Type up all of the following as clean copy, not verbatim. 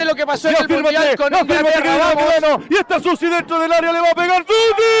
lo que pasó en el Mundial con Inglaterra. Vamos. Y está Susi dentro del área, le va a pegar Susi.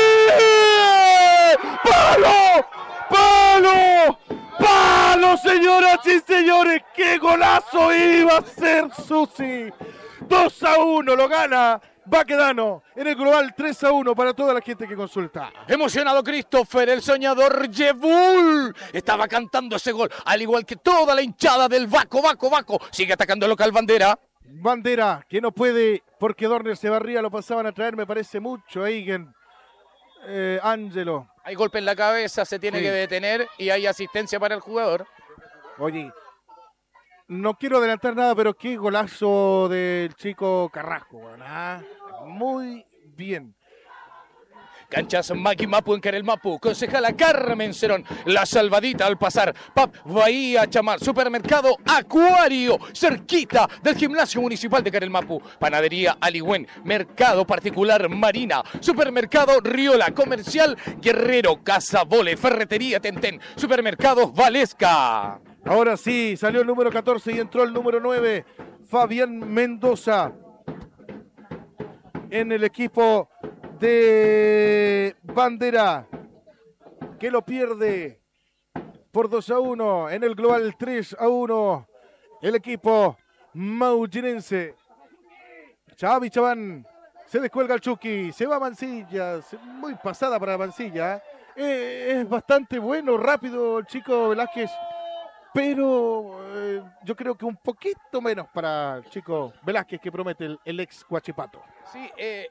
¡Palo! ¡Palo! ¡Palo, señoras y señores! ¡Qué golazo iba a ser Susi! 2-1 lo gana Baquedano en el global 3-1 para toda la gente que consulta. Emocionado Christopher, el soñador Jebul. Estaba cantando ese gol, al igual que toda la hinchada del Baco. Sigue atacando el local Bandera. Bandera, que no puede, porque Dorner se barría, lo pasaban a traer, me parece mucho, Eigen. Ángelo. Hay golpe en la cabeza, se tiene que detener y hay asistencia para el jugador. Oye, no quiero adelantar nada, pero qué golazo del chico Carrasco, ¿verdad? Muy bien. Canchas Maki Mapu en Carel Mapu. Concejala Carmen Cerón. La salvadita al pasar. Pap Bahía Chamar. Supermercado Acuario. Cerquita del Gimnasio Municipal de Carel Mapu. Panadería Aligüen. Mercado Particular Marina. Supermercado Riola. Comercial Guerrero. Casa Vole. Ferretería Tentén. Supermercados Valesca. Ahora sí, salió el número 14 y entró el número 9. Fabián Mendoza. En el equipo de Bandera, que lo pierde por 2-1 en el global 3-1 el equipo maullinense. Xavi Chaván se descuelga el Chucky, se va Mancilla, muy pasada para Mancilla. Es bastante bueno, rápido el chico Velázquez, pero yo creo que un poquito menos para el chico Velázquez, que promete el ex Huachipato. Sí,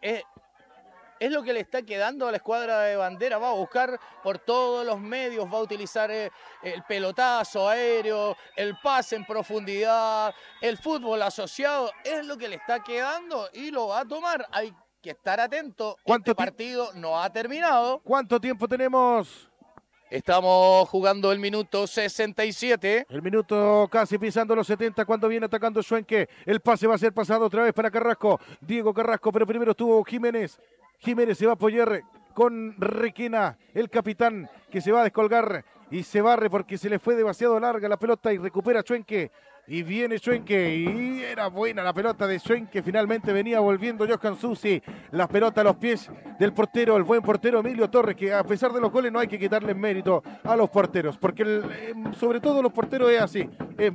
es lo que le está quedando a la escuadra de Bandera. Va a buscar por todos los medios, va a utilizar el pelotazo aéreo, el pase en profundidad, el fútbol asociado. Es lo que le está quedando y lo va a tomar. Hay que estar atento. Este partido no ha terminado. ¿Cuánto tiempo tenemos? Estamos jugando el minuto 67. El minuto casi pisando los 70 cuando viene atacando Schwenke. El pase va a ser pasado otra vez para Carrasco. Diego Carrasco, pero primero estuvo Jiménez. Jiménez se va a apoyar con Requena, el capitán, que se va a descolgar y se barre porque se le fue demasiado larga la pelota y recupera Schwenke. Y viene Schwenke, y era buena la pelota de Schwenke, finalmente venía volviendo Johan Susi, la pelota a los pies del portero, el buen portero Emilio Torres, que a pesar de los goles no hay que quitarle mérito a los porteros, porque sobre todo los porteros es así, es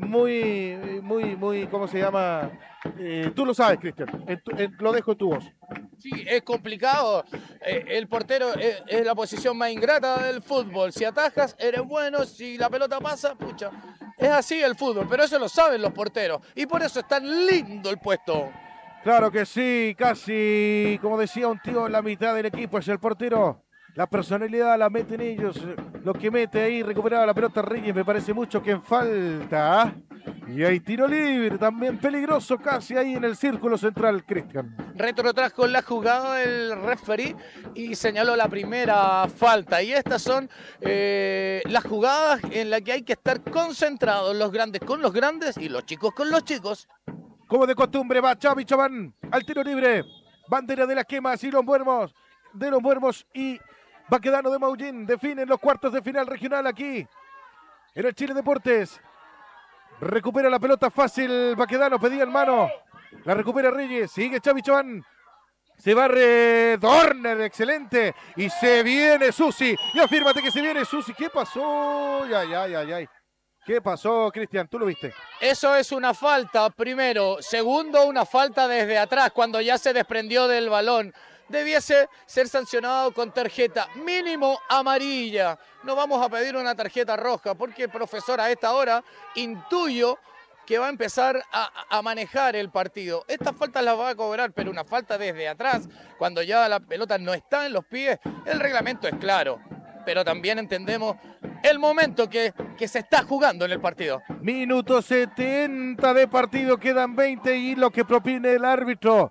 muy, ¿cómo se llama? Tú lo sabes, Cristian, lo dejo en tu voz. Sí, es complicado, el portero es la posición más ingrata del fútbol, si atajas eres bueno, si la pelota pasa, pucha. Es así el fútbol, pero eso lo saben los porteros. Y por eso es tan lindo el puesto. Claro que sí, casi, como decía un tío, en la mitad del equipo es el portero. La personalidad la meten ellos. Lo que mete ahí, recuperaba la pelota Reyes, me parece mucho que falta. Y hay tiro libre, también peligroso casi ahí en el círculo central, Cristian. Retrotrajo la jugada del referee y señaló la primera falta. Y estas son las jugadas en las que hay que estar concentrados, los grandes con los grandes y los chicos con los chicos. Como de costumbre va Xavi Chaván al tiro libre. Bandera de las Quemas y los Muermos y Baquedano de Maullín definen los cuartos de final regional aquí en el Chile Deportes. Recupera la pelota fácil Baquedano, pedía en mano. La recupera Reyes, sigue Xavi Chaván. Se barre Dorner, excelente. Y se viene Susi. Y afírmate que se viene Susi. ¿Qué pasó? Ay. ¿Qué pasó, Cristian? ¿Tú lo viste? Eso es una falta, primero. Segundo, una falta desde atrás, cuando ya se desprendió del balón. Debiese ser sancionado con tarjeta mínimo amarilla. No vamos a pedir una tarjeta roja porque, profesor, a esta hora intuyo que va a empezar a manejar el partido. Estas faltas las va a cobrar, pero una falta desde atrás, cuando ya la pelota no está en los pies, el reglamento es claro. Pero también entendemos el momento que se está jugando en el partido. Minuto 70 de partido, quedan 20 y lo que propone el árbitro.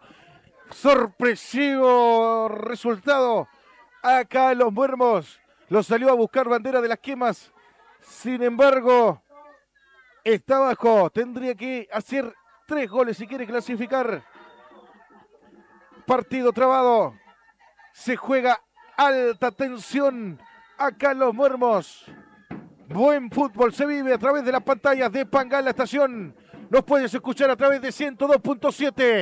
Sorpresivo resultado acá en Los Muermos. Lo salió a buscar Bandera de las Quemas. Sin embargo, está abajo. Tendría que hacer 3 goles si quiere clasificar. Partido trabado. Se juega alta tensión acá en Los Muermos. Buen fútbol se vive a través de las pantallas de Pangal La Estación. Nos puedes escuchar a través de 102.7.